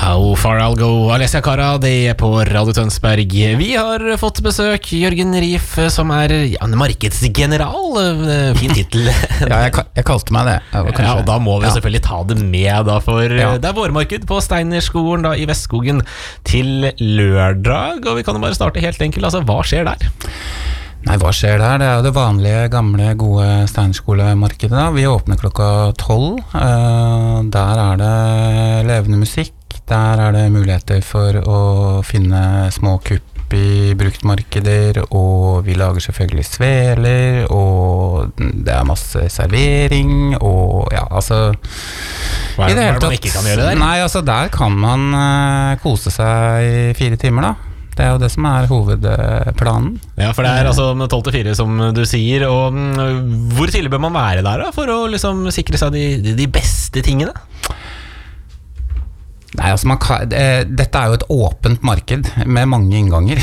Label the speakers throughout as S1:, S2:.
S1: How far I'll go, Alessia Cara, det på Radio Tønsberg. Vi har fått besøk, Jørgen Rief, som en markedsgeneral. Fin titel.
S2: Ja, jeg kalte meg det.
S1: Ja, og da må vi selvfølgelig ta det med, da, for det vårmarked på Steinerskolen da, i Vestskogen til lørdag. Og vi kan jo bare starte helt enkelt, altså, hva skjer der?
S2: Nei, hva skjer der? Det jo det vanlige, gamle, gode Steinerskolemarkedet da. Vi åpner klokka 12. Der det levende musikk. Der det muligheter for å finne små kupp i bruktmarkeder, og vi lager selvfølgelig sveler, og det masse servering, og ja, altså...
S1: Hva det man ikke kan gjøre der?
S2: Nei, altså der kan man kose seg i 4 timer da. Det jo det som hovedplanen.
S1: Ja, for det altså 12-4 som du sier, og hvor tidlig bør man være der da, for å liksom sikre seg de beste tingene?
S2: Nei, altså dette jo et åpent marked med mange innganger.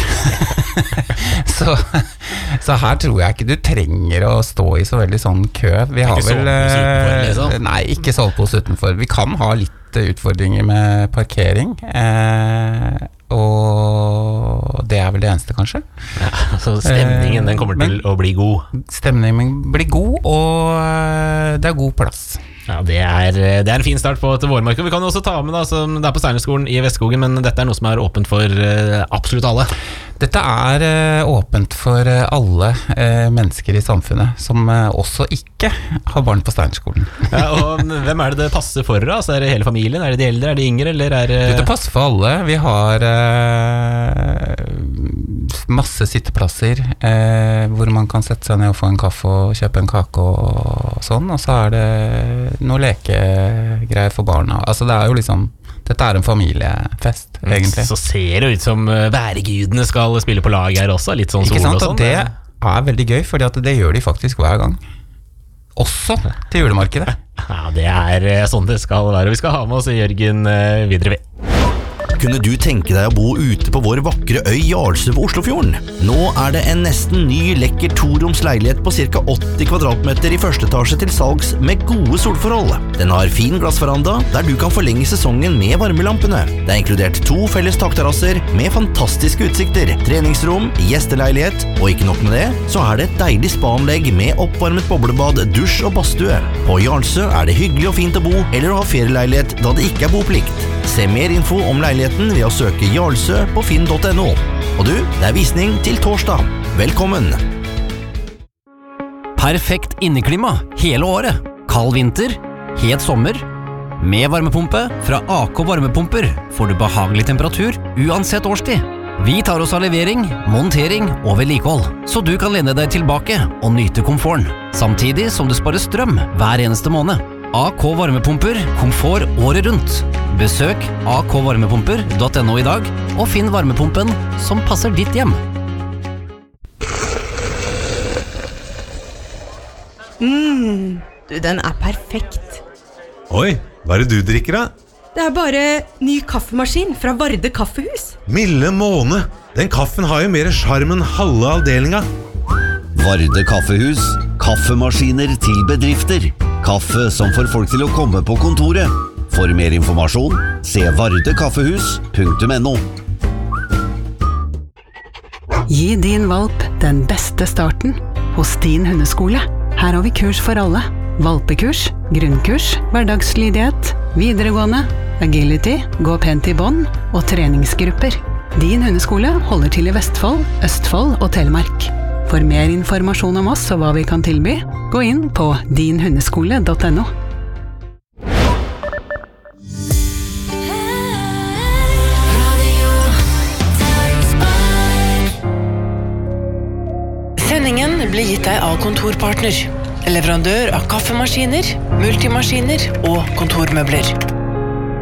S2: så her tror jeg ikke du trenger å stå i så veldig sånn kø. Vi har vel
S1: utenfor, liksom.
S2: Nei, ikke sovepose utenfor. Vi kan ha litt utfordringer med parkering. Og det vel det eneste kanskje.
S1: Ja, så stemningen den kommer til å bli god.
S2: Stemningen blir god, og det god plass.
S1: Ja, det en fin start på et vårmarked. Vi kan jo også ta med da, det på Steinerskolen i Vestskogen, men dette noe som åpent for absolutt alle.
S2: Dette åpent for alle mennesker i samfunnet som også ikke har barn på Steinerskolen.
S1: Ja, og hvem det passer for da? Altså, det hele familien? Det de eldre? De yngre? Eller
S2: Det passer for alle. Vi har masse sitteplasser hvor man kan sette seg ned og få en kaffe og kjøpe en kake og sånn, og så det noe lekegreier for barna. Altså det jo liksom, dette en familiefest egentlig.
S1: Så ser det ut som væregudene skal spille på lag her også, litt sånn sol og sånn.
S2: Ikke sant, og det veldig gøy, fordi at det gjør de faktisk hver gang. Også til julemarkedet.
S1: Ja, det sånn det skal være. Vi skal ha med oss Jørgen videre ved.
S3: Kunne du tenke deg å bo ute på vår vakre øy Jarlsø på Oslofjorden? Nå det en nesten ny, lekker toroms leilighet på ca. 80 kvadratmeter i første etasje til salgs med gode solforhold. Den har fin glassveranda, der du kan forlenge sesongen med varmelampene. Det inkludert 2 felles takterrasser med fantastiske utsikter, treningsrom, gjesteleilighet, og ikke nok med det, så det et deilig spa-anlegg med oppvarmet boblebad, dusj og badstue. På Jarlsø det hyggelig og fint å bo, eller å ha ferieleilighet da det ikke boplikt. Se mer info om leiligheten ved å søke Jarlsø på finn.no. Og du, det visning til torsdag. Velkommen!
S4: Perfekt inneklima hele året. Kald vinter, het sommer. Med varmepumpe fra AK Varmepumper får du behagelig temperatur uansett årstid. Vi tar oss av levering, montering og vedlikehold, så du kan lene deg tilbake og nyte komforten, samtidig som du sparer strøm hver eneste måned. AK Varmepumper, komfort året rundt. Besøk akvarmepumper.no i dag, og finn varmepumpen som passer ditt hjem.
S5: Du, den perfekt.
S6: Oi, hva det du drikker da?
S5: Det bare ny kaffemaskin fra Varde Kaffehus.
S6: Milde måne, den kaffen har jo mer charm enn halve avdelinga.
S7: Varde Kaffehus, kaffemaskiner til bedrifter. Kaffe som får folk til å komme på kontoret. For mer informasjon, se vardekaffehus.no.
S8: Gi din valp den beste starten hos Din Hundeskole. Her har vi kurs for alle. Valpekurs, grunnkurs, hverdagslydighet, videregående, agility, gå pent i bånd og treningsgrupper. Din Hundeskole holder til i Vestfold, Østfold og Telemark. For mer informasjon om oss og hva vi kan tilby, gå inn på dinhundeskole.no.
S9: Sendingen blir gitt deg av Kontorpartner, leverandør av kaffemaskiner, multimaskiner og kontormøbler.